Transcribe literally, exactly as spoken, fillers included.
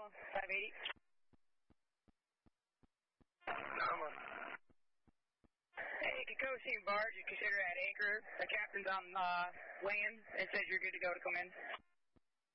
Alpha, five eighty. Number. Hey, Kokosi barge, you consider at anchor. The captain's on uh, land and says you're good to go to come in.